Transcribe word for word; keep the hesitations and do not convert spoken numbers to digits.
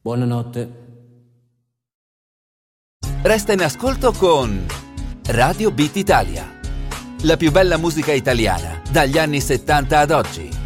Buonanotte. Resta in ascolto con Radio Beat Italia, la più bella musica italiana dagli anni settanta ad oggi.